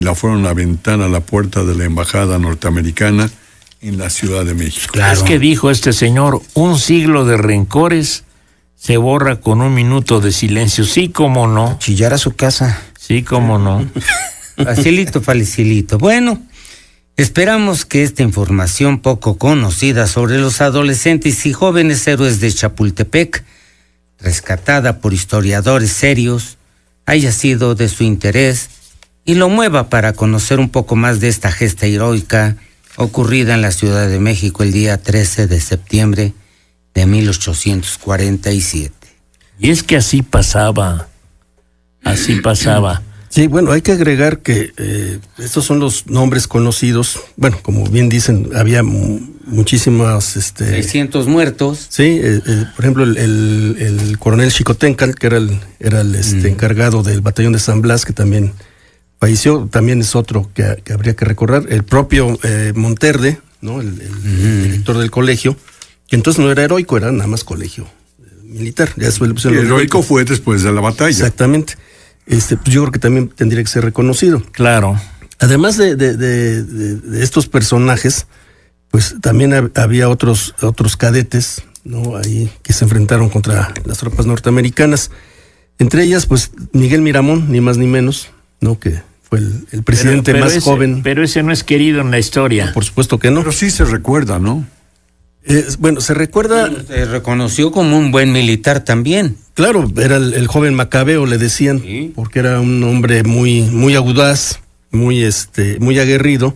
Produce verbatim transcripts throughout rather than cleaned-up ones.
La fueron a aventar a la puerta de la embajada norteamericana en la Ciudad de México. Claro. Es que dijo este señor, un siglo de rencores se borra con un minuto de silencio. Sí, cómo no. Chillar a su casa. Sí, cómo no. Facilito, facilito. Bueno, esperamos que esta información poco conocida sobre los adolescentes y jóvenes héroes de Chapultepec, rescatada por historiadores serios, haya sido de su interés y lo mueva para conocer un poco más de esta gesta heroica ocurrida en la Ciudad de México el día trece de septiembre de mil ochocientos cuarenta y siete. Y es que así pasaba, así pasaba. Sí, bueno, hay que agregar que eh, estos son los nombres conocidos. Bueno, como bien dicen, había muchísimas... Este, seiscientos muertos. Sí, eh, eh, por ejemplo, el, el, el coronel Xicoténcal, que era el, era el este, mm. encargado del batallón de San Blas, que también falleció, también es otro que, que habría que recordar. El propio eh, Monterde, ¿no? El, el, mm. el director del colegio, que entonces no era heroico, era nada más colegio eh, militar. Ya después le pusieron el heroico fue después de la batalla. Exactamente. Este, pues yo creo que también tendría que ser reconocido. Claro. Además de, de, de, de, de estos personajes, pues también hab, había otros, otros cadetes, ¿no? Ahí que se enfrentaron contra las tropas norteamericanas. Entre ellas, pues, Miguel Miramón, ni más ni menos, ¿no? Que fue el, el presidente pero, pero más ese, joven. Pero ese no es querido en la historia. No, por supuesto que no. Pero sí se recuerda, ¿no? Eh, bueno, se recuerda... Se reconoció como un buen militar también. Claro, era el, el joven Macabeo, le decían, ¿sí? Porque era un hombre muy, muy audaz, muy, este, muy aguerrido,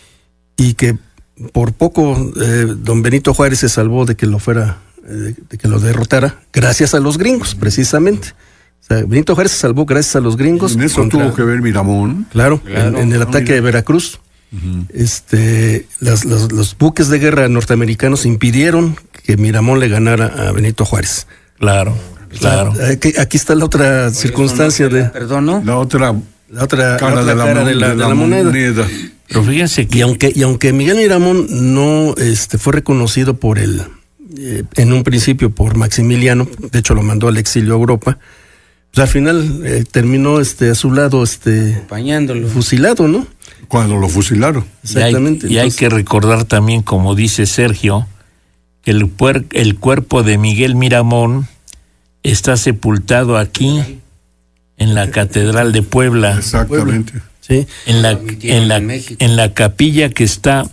y que por poco eh, don Benito Juárez se salvó de que lo fuera, eh, de que lo derrotara, gracias a los gringos, precisamente. O sea, Benito Juárez se salvó gracias a los gringos. En eso contra, tuvo que ver Miramón. Claro, claro en, en el ataque mira. de Veracruz. Uh-huh. Este, las, los, los buques de guerra norteamericanos impidieron que Miramón le ganara a Benito Juárez. Claro, claro. O sea, aquí, aquí está la otra Por circunstancia no de... Perdón, ¿no? La otra, la otra cara, la otra de, la cara de, la, de, la, de la moneda. moneda. Pero fíjense que... Y aunque, y aunque Miguel Miramón no este, fue reconocido por el... Eh, en un principio por Maximiliano, de hecho lo mandó al exilio a Europa, pues al final eh, terminó este, a su lado este, acompañándolo, fusilado, ¿no? Cuando lo fusilaron. Exactamente. Y hay, y hay que recordar también, como dice Sergio, que el, puer, el cuerpo de Miguel Miramón está sepultado aquí, en la Catedral de Puebla. Exactamente. Sí. En la, en la, en la capilla que está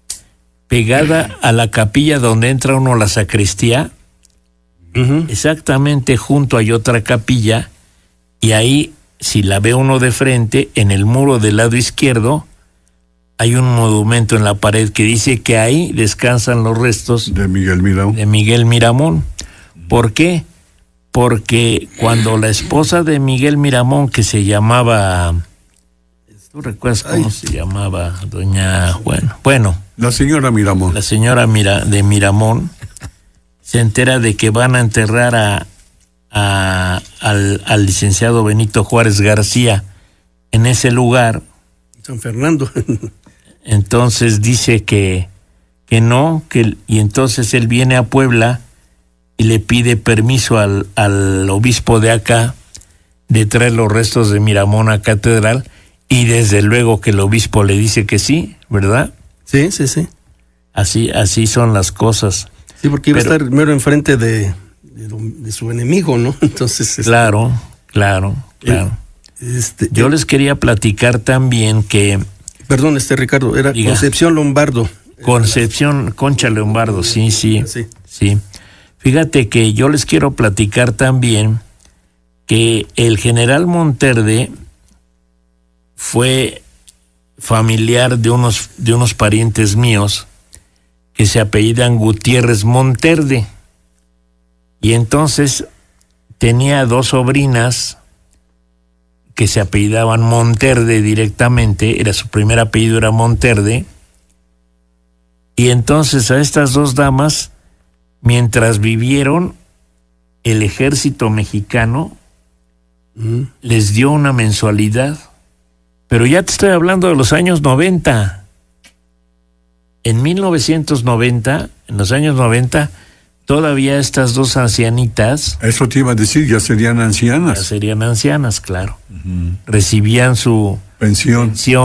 pegada a la capilla donde entra uno a la sacristía. Uh-huh. Exactamente junto hay otra capilla, y ahí, si la ve uno de frente, en el muro del lado izquierdo hay un monumento en la pared que dice que ahí descansan los restos de Miguel Miramón. De Miguel Miramón. ¿Por qué? Porque cuando la esposa de Miguel Miramón, que se llamaba, ¿tú recuerdas cómo Ay. se llamaba? Doña, bueno, bueno. La señora Miramón. La señora Mira, de Miramón se entera de que van a enterrar a A, al, al licenciado Benito Juárez García en ese lugar, San Fernando. Entonces dice que, que no, que, y entonces él viene a Puebla y le pide permiso al, al obispo de acá de traer los restos de Miramón a catedral, y desde luego que el obispo le dice que sí, ¿verdad? Sí, sí, sí. Así, así son las cosas. Sí, porque iba Pero, a estar mero enfrente de De, de su enemigo, ¿no? Entonces... Este, claro, claro, claro. Este, Yo eh, les quería platicar también que... Perdón, este Ricardo, era diga, Concepción Lombardo. Concepción, Concha Lombardo, sí, sí, sí, sí. Fíjate que yo les quiero platicar también que el general Monterde fue familiar de unos, de unos parientes míos que se apellidan Gutiérrez Monterde. Y entonces tenía dos sobrinas que se apellidaban Monterde directamente, era su primer apellido era Monterde, y entonces a estas dos damas, mientras vivieron, el ejército mexicano mm. les dio una mensualidad, pero ya te estoy hablando de los años noventa. En mil novecientos noventa, en los años noventa, todavía estas dos ancianitas... Eso te iba a decir, ya serían ancianas. Ya serían ancianas, claro. Uh-huh. Recibían su pensión. pensión